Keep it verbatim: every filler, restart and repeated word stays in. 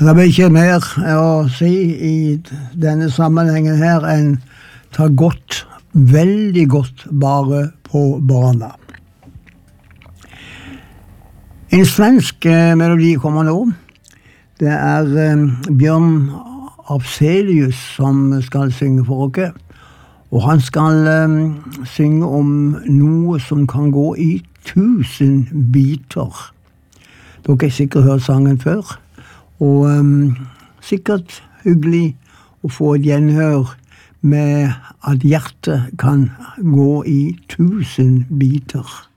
Det er ikke mer å si i denne sammenhengen her enn ta godt, veldig godt bare på barna. En svensk eh, melodi kommer nå. Det er eh, Bjørn Afzelius som skal synge for oss. Og han skal eh, synge om noe som kan gå i tusen biter. Dere har sikkert hørt sangen før. Og um, sikkert hyggelig å få et gjenhør med at hjertet kan gå i tusen biter.